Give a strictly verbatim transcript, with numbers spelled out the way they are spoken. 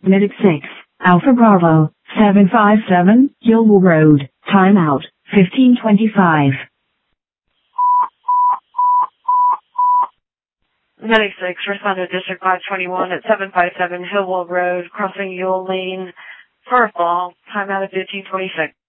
Medic six, Alpha Bravo, seven five seven, Gilwell Road, timeout, fifteen twenty-five. Medic six, respond to District five twenty-one at seven five seven Hillwell Road, crossing Yule Lane for a fall, timeout at fifteen twenty-six.